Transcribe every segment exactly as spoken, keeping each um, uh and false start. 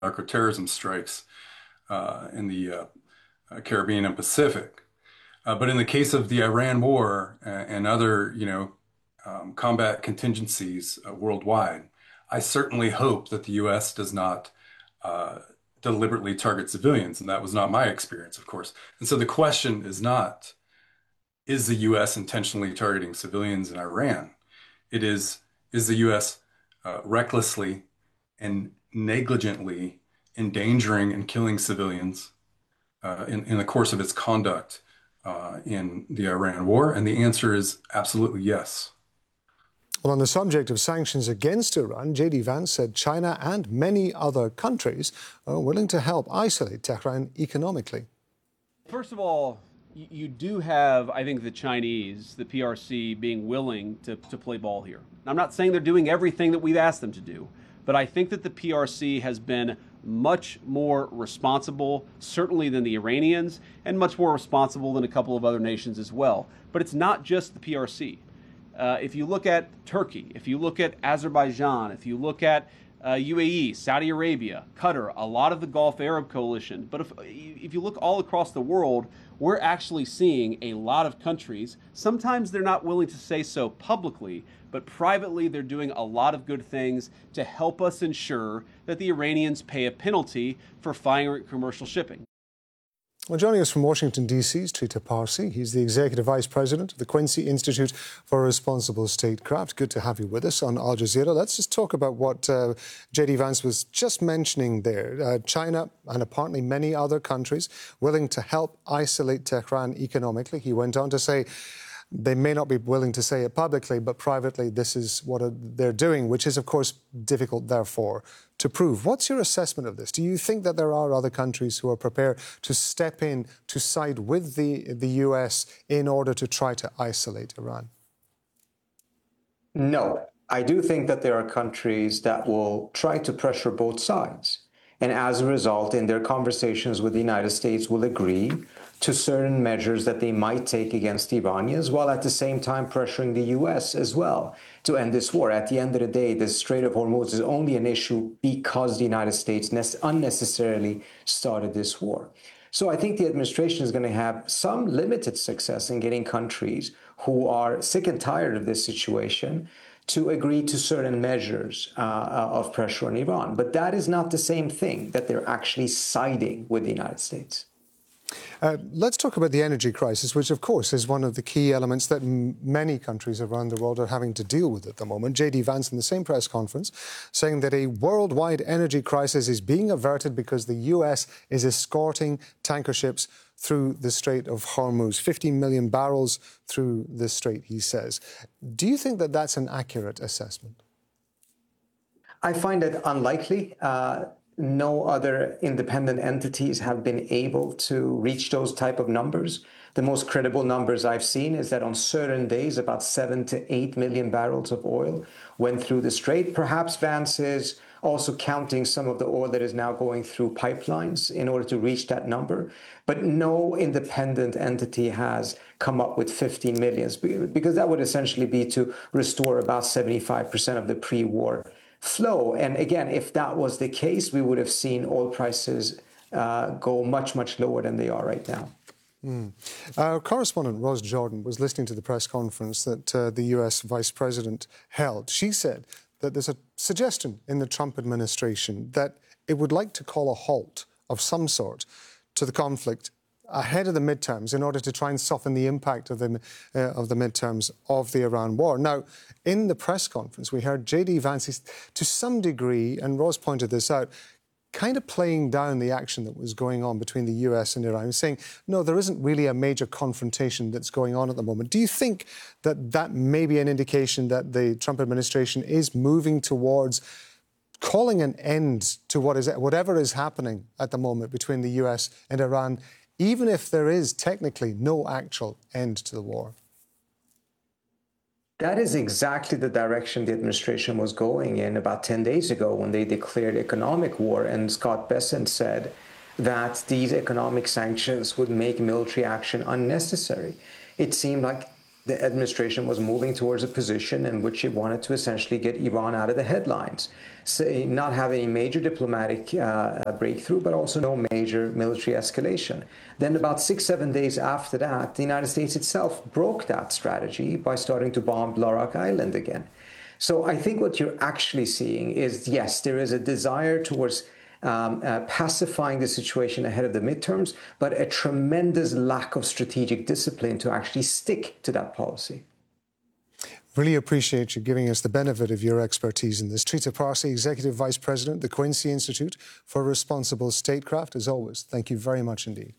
narco-terrorism strikes uh, in the uh, Caribbean and Pacific. Uh, but in the case of the Iran war and, and other, you know, um, combat contingencies uh, worldwide, I certainly hope that the U S does not uh, deliberately target civilians, and that was not my experience, of course. And so the question is not, is the U S intentionally targeting civilians in Iran? It is, is the U S uh, recklessly and negligently endangering and killing civilians uh, in, in the course of its conduct uh, in the Iran war? And the answer is absolutely yes. Well, on the subject of sanctions against Iran, J D Vance said China and many other countries are willing to help isolate Tehran economically. First of all, you do have, I think, the Chinese, the P R C, being willing to, to play ball here. I'm not saying they're doing everything that we've asked them to do, but I think that the P R C has been much more responsible, certainly than the Iranians, and much more responsible than a couple of other nations as well. But it's not just the P R C. Uh, if you look at Turkey, if you look at Azerbaijan, if you look at uh, U A E, Saudi Arabia, Qatar, a lot of the Gulf Arab coalition, but if, if you look all across the world, we're actually seeing a lot of countries, sometimes they're not willing to say so publicly, but privately they're doing a lot of good things to help us ensure that the Iranians pay a penalty for firing commercial shipping. Well, joining us from Washington, D C is Trita Parsi. He's the Executive Vice President of the Quincy Institute for Responsible Statecraft. Good to have you with us on Al Jazeera. Let's just talk about what uh, J D Vance was just mentioning there. Uh, China and apparently many other countries willing to help isolate Tehran economically. He went on to say they may not be willing to say it publicly, but privately this is what they're doing, which is, of course, difficult, therefore, to prove. What's your assessment of this? Do you think that there are other countries who are prepared to step in, to side with the, the U S in order to try to isolate Iran? No. I do think that there are countries that will try to pressure both sides. And as a result, in their conversations with the United States, will agree to certain measures that they might take against the Iranians, while at the same time pressuring the U S as well to end this war. At the end of the day, the Strait of Hormuz is only an issue because the United States unnecessarily started this war. So I think the administration is going to have some limited success in getting countries who are sick and tired of this situation to agree to certain measures uh, of pressure on Iran. But that is not the same thing that they're actually siding with the United States. Uh, let's talk about the energy crisis, which, of course, is one of the key elements that m many countries around the world are having to deal with at the moment. J D Vance in the same press conference saying that a worldwide energy crisis is being averted because the U S is escorting tanker ships through the Strait of Hormuz. fifteen million barrels through the strait, he says. Do you think that that's an accurate assessment? I find it unlikely. Uh, No other independent entities have been able to reach those type of numbers. The most credible numbers I've seen is that on certain days, about seven to eight million barrels of oil went through the strait. Perhaps Vance is also counting some of the oil that is now going through pipelines in order to reach that number. But no independent entity has come up with fifteen millions, because that would essentially be to restore about seventy-five percent of the pre-war flow. And again, if that was the case, we would have seen oil prices uh, go much, much lower than they are right now. Mm. Our correspondent, Ros Jordan, was listening to the press conference that uh, the U S Vice President held. She said that there's a suggestion in the Trump administration that it would like to call a halt of some sort to the conflict ahead of the midterms in order to try and soften the impact of the, uh, of the midterms of the Iran war. Now, in the press conference, we heard J D Vance, to some degree, and Ross pointed this out, kind of playing down the action that was going on between the U S and Iran, saying, no, there isn't really a major confrontation that's going on at the moment. Do you think that that may be an indication that the Trump administration is moving towards calling an end to what is, whatever is happening at the moment between the U S and Iran, even if there is technically no actual end to the war? That is exactly the direction the administration was going in about ten days ago when they declared economic war, and Scott Bessent said that these economic sanctions would make military action unnecessary. It seemed like the administration was moving towards a position in which it wanted to essentially get Iran out of the headlines. say, not have any major diplomatic uh, breakthrough, but also no major military escalation. Then about six, seven days after that, the United States itself broke that strategy by starting to bomb Larak Island again. So I think what you're actually seeing is, yes, there is a desire towards um, uh, pacifying the situation ahead of the midterms, but a tremendous lack of strategic discipline to actually stick to that policy. Really appreciate you giving us the benefit of your expertise in this. Trita Parsi, Executive Vice President, the Quincy Institute for Responsible Statecraft. As always, thank you very much indeed.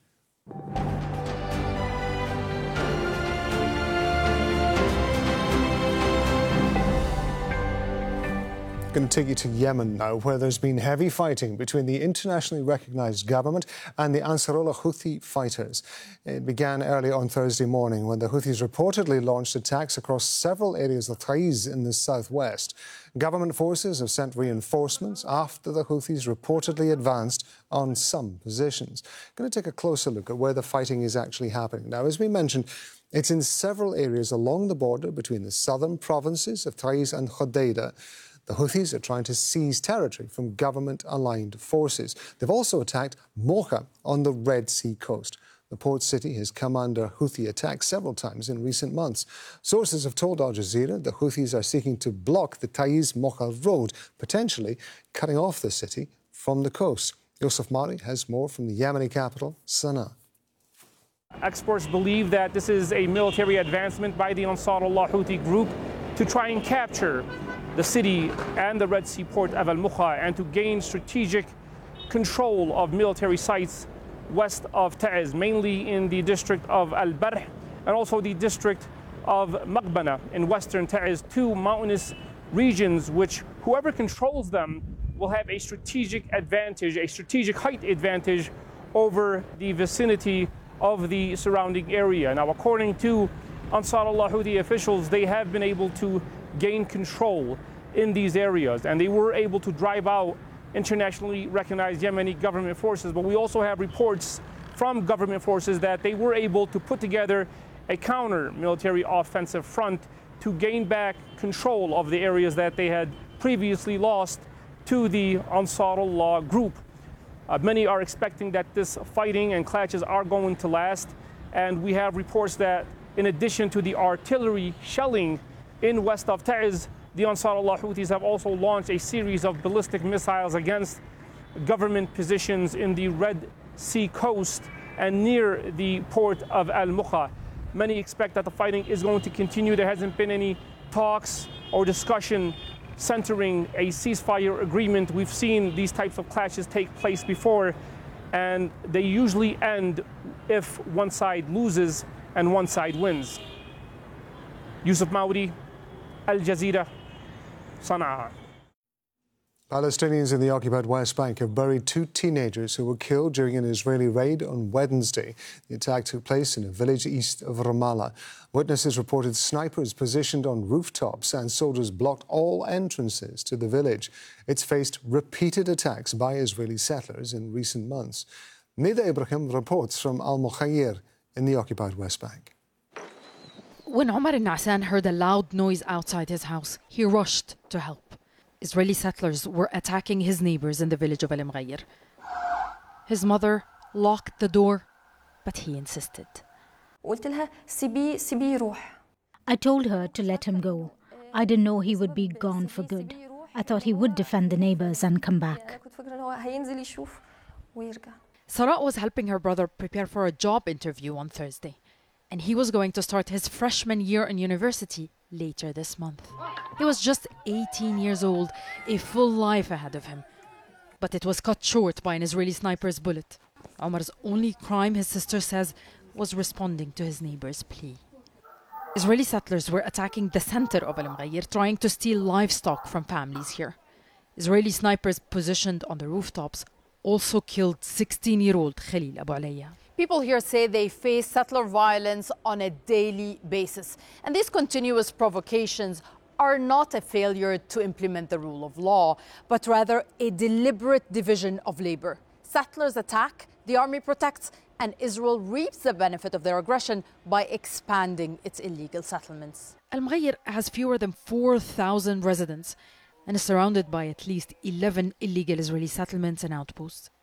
Going to take you to Yemen now, where there's been heavy fighting between the internationally recognised government and the Ansarullah Houthi fighters. It began early on Thursday morning when the Houthis reportedly launched attacks across several areas of Taiz in the southwest. Government forces have sent reinforcements after the Houthis reportedly advanced on some positions. Going to take a closer look at where the fighting is actually happening. Now, as we mentioned, it's in several areas along the border between the southern provinces of Taiz and Hodeidah. The Houthis are trying to seize territory from government-aligned forces. They've also attacked Mocha on the Red Sea coast. The port city has come under Houthi attack several times in recent months. Sources have told Al Jazeera the Houthis are seeking to block the Taiz-Mocha road, potentially cutting off the city from the coast. Yusuf Mari has more from the Yemeni capital, Sana'a. Experts believe that this is a military advancement by the Ansarullah Houthi group to try and capture the city and the Red Sea port of Al-Mukha and to gain strategic control of military sites west of Taiz, mainly in the district of Al-Barh and also the district of Maghbana in western Taiz, two mountainous regions which whoever controls them will have a strategic advantage, a strategic height advantage over the vicinity of the surrounding area. Now, according to Ansarullah Houthi officials, they have been able to gain control in these areas, and they were able to drive out internationally recognized Yemeni government forces. But we also have reports from government forces that they were able to put together a counter-military offensive front to gain back control of the areas that they had previously lost to the Ansarullah group. Uh, many are expecting that this fighting and clashes are going to last, and we have reports that in addition to the artillery shelling in west of Taiz, the Ansarullah Houthis have also launched a series of ballistic missiles against government positions in the Red Sea coast and near the port of Al-Mukha. Many expect that the fighting is going to continue. There hasn't been any talks or discussion centering a ceasefire agreement. We've seen these types of clashes take place before, and they usually end if one side loses and one side wins. Yusuf Maudi, Al Jazeera, Sana'a. Palestinians in the occupied West Bank have buried two teenagers who were killed during an Israeli raid on Wednesday. The attack took place in a village east of Ramallah. Witnesses reported snipers positioned on rooftops and soldiers blocked all entrances to the village. It's faced repeated attacks by Israeli settlers in recent months. Nida Ibrahim reports from Al Mukhayir in the occupied West Bank. When Omar al-Na'san heard a loud noise outside his house, he rushed to help. Israeli settlers were attacking his neighbors in the village of Al-Mughayr. His mother locked the door, but he insisted. I told her to let him go. I didn't know he would be gone for good. I thought he would defend the neighbors and come back. Sarah was helping her brother prepare for a job interview on Thursday, and he was going to start his freshman year in university later this month. He was just eighteen years old, a full life ahead of him. But it was cut short by an Israeli sniper's bullet. Omar's only crime, his sister says, was responding to his neighbor's plea. Israeli settlers were attacking the center of Al-Mughayr, trying to steal livestock from families here. Israeli snipers positioned on the rooftops also killed sixteen-year-old Khalil Abu Alayya. People here say they face settler violence on a daily basis. And these continuous provocations are not a failure to implement the rule of law, but rather a deliberate division of labor. Settlers attack, the army protects, and Israel reaps the benefit of their aggression by expanding its illegal settlements. Al-Mughayr has fewer than four thousand residents, and is surrounded by at least eleven illegal Israeli settlements and outposts.